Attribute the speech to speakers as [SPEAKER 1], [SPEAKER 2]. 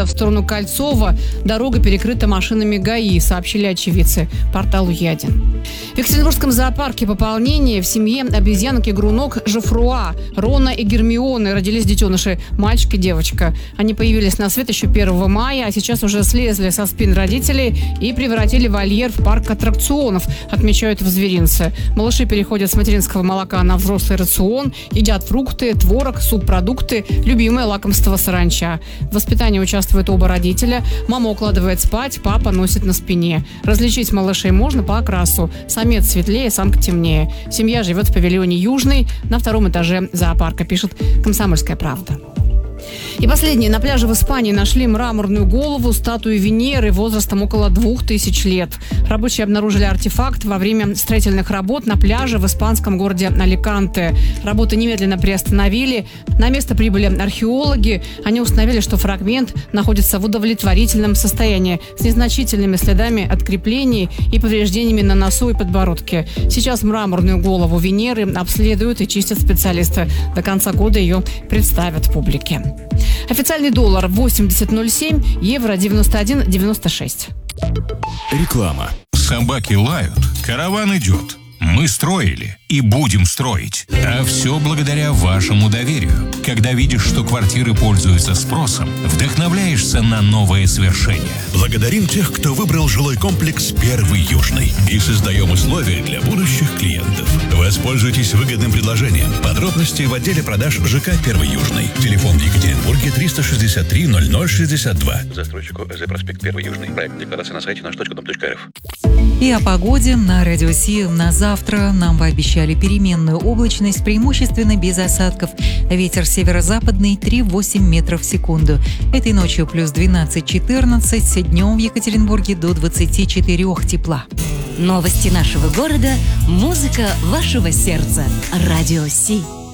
[SPEAKER 1] В сторону Кольцова дорога перекрыта машинами ГАИ, сообщили очевидцы порталу Ядин. В Екатеринбургском зоопарке пополнение. В семье обезьянок-игрунок Жофруа, Рона и Гермионы родились детеныши, мальчик и девочка. Они появились на свет еще 1 мая, а сейчас уже слезли со спин родителей и превратили вольер в парк аттракционов, отмечают в зверинце. Малыши переходят с материнского молока на взрослый рацион, едят фрукты, творог, субпродукты, любимое лакомство саранча. В воспитании участвуют оба родителя. Мама укладывает спать, папа носит на спине. Различить малышей можно по окрасу. Самец светлее, самка темнее. Семья живет в павильоне «Южный» на 2-м этаже зоопарка, пишет «Комсомольская правда». И последнее. На пляже в Испании нашли мраморную голову статуи Венеры возрастом около 2000 лет. Рабочие обнаружили артефакт во время строительных работ на пляже в испанском городе Аликанте. Работы немедленно приостановили. На место прибыли археологи. Они установили, что фрагмент находится в удовлетворительном состоянии с незначительными следами от креплений и повреждениями на носу и подбородке. Сейчас мраморную голову Венеры обследуют и чистят специалисты. До конца года ее представят публике. Официальный доллар 80.07, евро 91.96.
[SPEAKER 2] Реклама. Собаки лают, караван идет. Мы строили и будем строить. А все благодаря вашему доверию. Когда видишь, что квартиры пользуются спросом, вдохновляешься на новые свершения.
[SPEAKER 3] Благодарим тех, кто выбрал жилой комплекс «Первый Южный». И создаем условия для будущих клиентов. Воспользуйтесь выгодным предложением. Подробности в отделе продаж ЖК «Первый Южный». Телефон в Екатеринбурге 363 0062.
[SPEAKER 4] Застройщику ЭЗ проспект Первый Южный. Проект декларации на сайте наш.дом.рф.
[SPEAKER 5] И о погоде на Радио Си на завтра нам пообещали переменную облачность, преимущественно без осадков. Ветер северо-западный 3,8 метров в секунду. Этой ночью плюс 12-14, днем в Екатеринбурге до 24 тепла.
[SPEAKER 6] Новости нашего города, музыка вашего сердца. Радио Си.